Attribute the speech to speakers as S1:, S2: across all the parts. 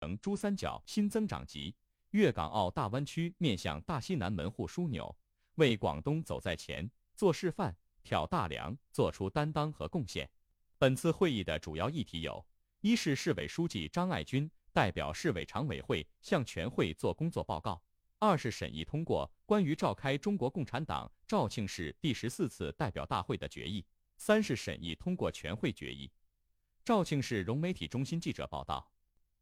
S1: 成珠三角新增长极，粤港澳大湾区面向大西南门户枢纽，为广东走在前、做示范、挑大梁做出担当和贡献。本次会议的主要议题有：一是市委书记张爱军代表市委常委会向全会作工作报告；二是审议通过关于召开中国共产党肇庆市第14次代表大会的决议；三是审议通过全会决议。肇庆市融媒体中心记者报道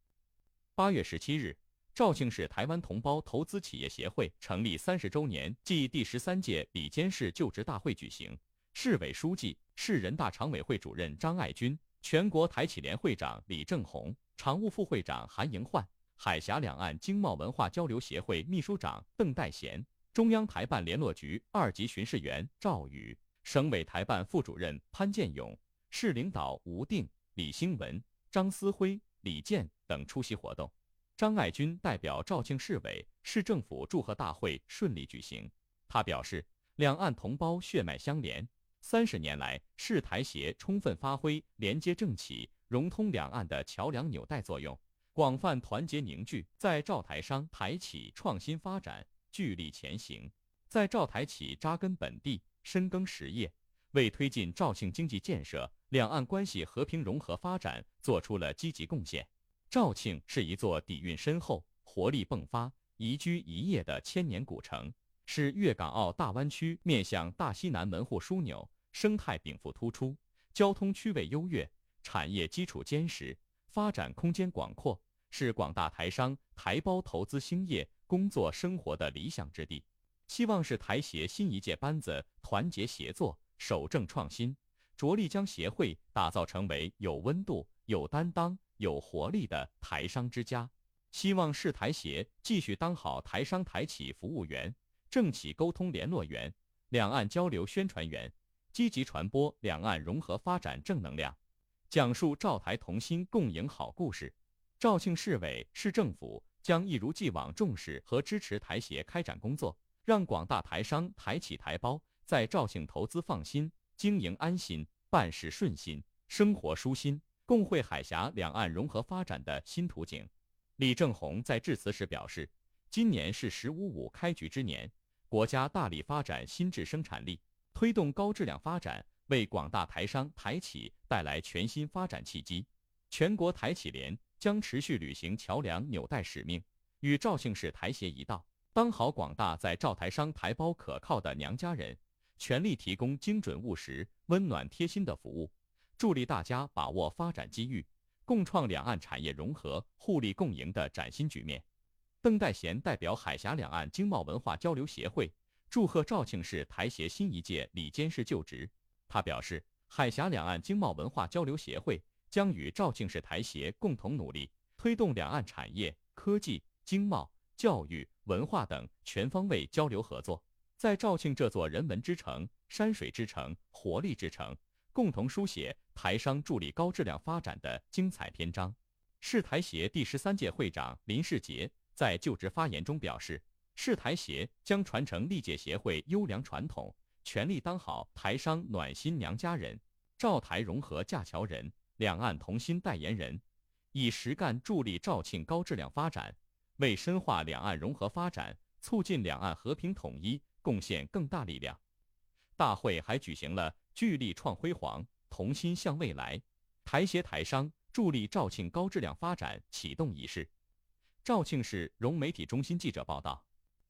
S1: ，8月17日，肇庆市台湾同胞投资企业协会成立30周年暨第13届里监事就职大会举行，市委书记、市人大常委会主任张爱军、全国台企联会长李正红、常务副会长韩迎焕、海峡两岸经贸文化交流协会秘书长邓代贤、中央台办联络局2级巡视员赵宇、省委台办副主任潘建勇、市领导吴定、李兴文、张思辉、李健等出席活动。张爱军代表肇庆市委、市政府祝贺大会顺利举行。他表示，两岸同胞血脉相连，30年来，市台协充分发挥连接政企、融通两岸的桥梁纽带作用，广泛团结凝聚，在肇台商、台企创新发展聚力前行，在肇台企扎根本地、深耕实业，为推进肇庆经济建设、两岸关系和平融合发展做出了积极贡献。肇庆是一座底蕴深厚、活力迸发、宜居宜业的千年古城，是粤港澳大湾区面向大西南门户枢纽，生态禀赋突出，交通区位优越，产业基础坚实，发展空间广阔，是广大台商、台胞投资兴业、工作生活的理想之地。希望是台协新一届班子团结协作，守正创新，着力将协会打造成为有温度、有担当、有活力的台商之家。希望市台协继续当好台商台企服务员、政企沟通联络员、两岸交流宣传员，积极传播两岸融合发展正能量，讲述肇台同心共赢好故事。肇庆市委、市政府将一如既往重视和支持台协开展工作，让广大台商、台企、台胞在肇庆投资放心、经营安心、办事顺心、生活舒心，共绘海峡两岸融合发展的新图景。李正红在致辞时表示，今年是“15+5”开局之年，国家大力发展新质生产力，推动高质量发展，为广大台商、台企带来全新发展契机。全国台企联将持续履行桥梁纽带使命，与肇庆市台协一道，当好广大在肇台商、台胞可靠的娘家人，全力提供精准务实、温暖贴心的服务，助力大家把握发展机遇，共创两岸产业融合、互利共赢的崭新局面。邓代贤代表海峡两岸经贸文化交流协会祝贺肇庆市台协新一届里监事就职。他表示，海峡两岸经贸文化交流协会将与肇庆市台协共同努力，推动两岸产业、科技、经贸、教育、文化等全方位交流合作，在肇庆这座人文之城、山水之城、活力之城，共同书写台商助力高质量发展的精彩篇章。市台协第13届会长林世杰在就职发言中表示，市台协将传承历届协会优良传统，全力当好台商暖心娘家人、肇台融合架桥人、两岸同心代言人，以实干助力肇庆高质量发展，为深化两岸融合发展、促进两岸和平统一贡献更大力量。大会还举行了聚力创辉煌、同心向未来、台协台商助力肇庆高质量发展启动仪式。肇庆市融媒体中心记者报道。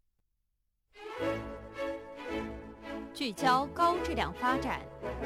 S2: 聚焦高质量发展。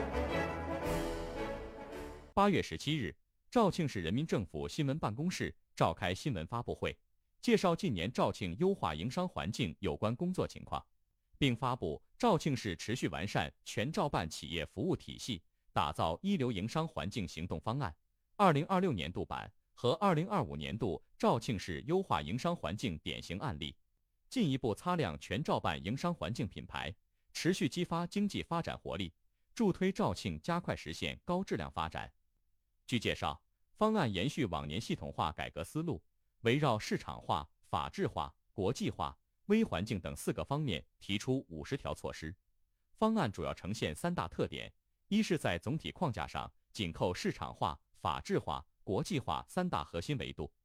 S1: 8月17日，肇庆市人民政府新闻办公室召开新闻发布会，介绍近年肇庆优化营商环境有关工作情况，并发布肇庆市持续完善全肇办企业服务体系，打造一流营商环境行动方案2026年度版和2025年度肇庆市优化营商环境典型案例，进一步擦亮全肇办营商环境品牌，持续激发经济发展活力，助推肇庆加快实现高质量发展。据介绍，方案延续往年系统化改革思路，围绕市场化、法治化、国际化、微环境等4个方面提出50条措施。方案主要呈现3大特点：一是在总体框架上紧扣市场化、法治化、国际化3大核心维度，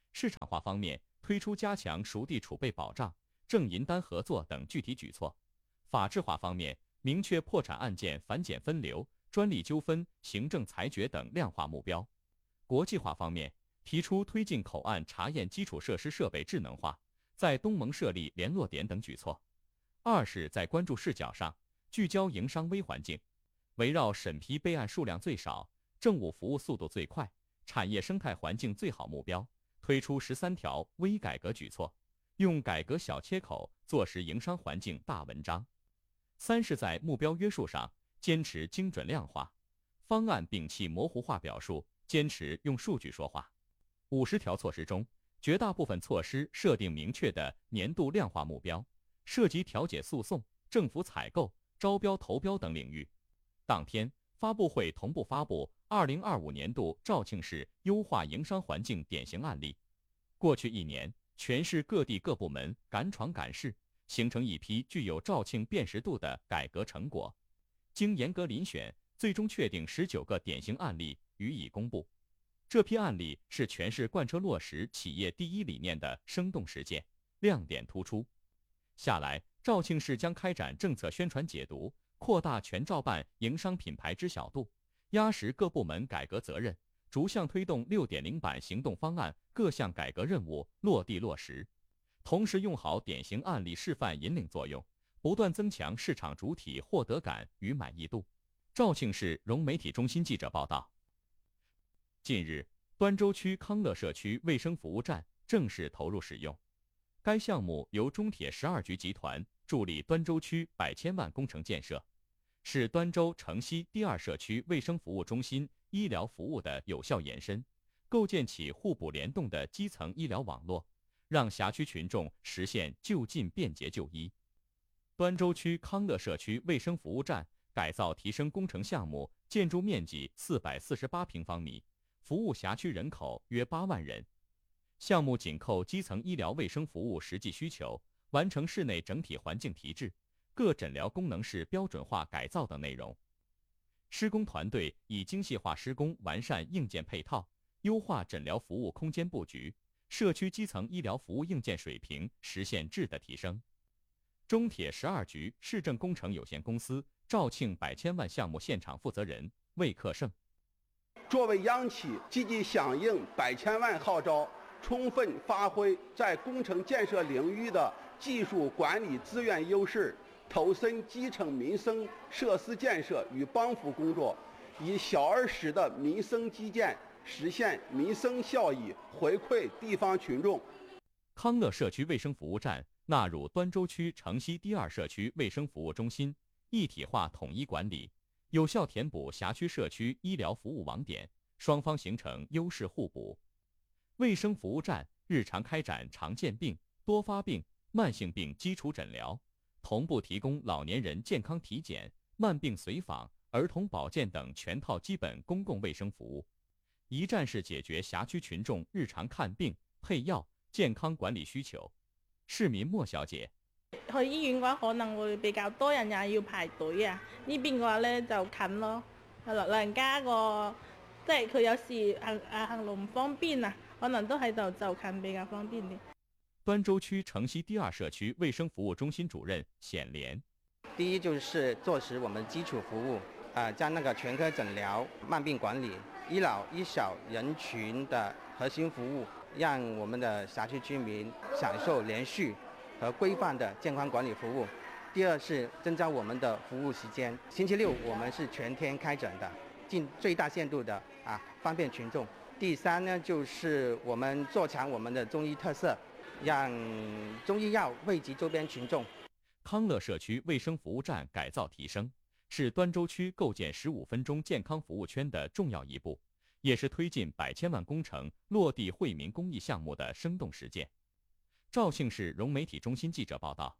S1: 市场化方面，推出加强熟地储备保障、正银单合作等具体举措；法治化方面，明确破产案件反检分流、专利纠纷、行政裁决等量化目标；国际化方面，提出推进口岸查验基础设施设备智能化，在东盟设立联络点等举措。二是在关注视角上，聚焦营商微环境，围绕审批备案数量最少、政务服务速度最快、产业生态环境最好目标，推出13条微改革举措，用改革小切口做实营商环境大文章。三是在目标约束上，坚持精准量化，方案摒弃模糊化表述，坚持用数据说话。50条措施中，绝大部分措施设定明确的年度量化目标，涉及调解诉讼、政府采购、招标投标等领域。当天，发布会同步发布2025年度肇庆市优化营商环境典型案例。过去1年，全市各地各部门赶闯赶市，形成一批具有肇庆辨识度的改革成果。经严格遴选，最终确定19个典型案例予以公布。这批案例是全市贯彻落实企业第一理念的生动实践，亮点突出。下来，肇庆市将开展政策宣传解读，扩大全肇办营商品牌知晓度，压实各部门改革责任，逐项推动6.0版行动方案各项改革任务落地落实。同时用好典型案例示范引领作用，不断增强市场主体获得感与满意度。肇庆市融媒体中心记者报道。近日，端州区康乐社区卫生服务站正式投入使用。该项目由中铁12局集团助力端州区100千万工程建设，是端州城西第2社区卫生服务中心医疗服务的有效延伸，构建起互补联动的基层医疗网络，让辖区群众实现就近便捷就医。端州区康乐社区卫生服务站改造提升工程项目建筑面积448平方米，服务辖区人口约8万人。项目紧扣基层医疗卫生服务实际需求，完成室内整体环境提质、各诊疗功能室标准化改造等内容。施工团队以精细化施工完善硬件配套，优化诊疗服务空间布局，社区基层医疗服务硬件水平实现质的提升。中铁12局市政工程有限公司肇庆100千万项目现场负责人魏克胜：
S3: 作为央企，积极响应100千万号召，充分发挥在工程建设领域的技术管理资源优势，投身基层民生设施建设与帮扶工作，以小而实的民生基建实现民生效益，回馈地方群众。
S1: 康乐社区卫生服务站纳入端州区城西第2社区卫生服务中心，一体化统一管理，有效填补辖区社区医疗服务网点，双方形成优势互补。卫生服务站日常开展常见病、多发病、慢性病基础诊疗，同步提供老年人健康体检、慢病随访、儿童保健等全套基本公共卫生服務，一站式解決辖區群眾日常看病、配藥、健康管理需求。市民莫小姐：
S4: 去醫院嘅話，可能會比較多人也要排隊啊。呢邊嘅話咧就近咯，老人家個即係佢有時行路唔方便啊，可能都喺度就近比較方便啲。
S1: 端州區城西第2社區衛生服務中心主任顯蓮：
S5: 第一就是做實我們基礎服務，將那個全科診療、慢病管理、醫老醫小人群的核心服務，讓我們的轄區居民享受連續和規範的健康管理服務。第二是增加我們的服務時間，星期六我們是全天開診的，盡最大限度的方便群眾。第三呢，就是我們做強我們的中醫特色，讓中醫藥惠及周邊群眾。
S1: 康樂社區衛生服務站改造提升，是端州區構建15分鐘健康服務圈的重要一步，也是推進100千萬工程落地惠民公益項目的生動實踐。肇慶市融媒體中心記者報道。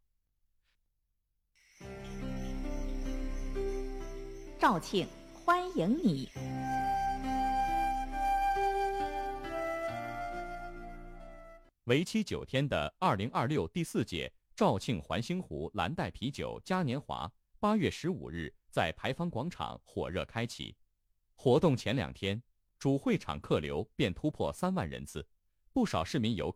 S2: 肇慶歡迎你。
S1: 為期9天的2026第4屆肇慶環星湖藍帶啤酒嘉年華8月15日在牌坊廣場火熱開啟。活動前2天，主會場客流便突破3萬人次， 不少市民游客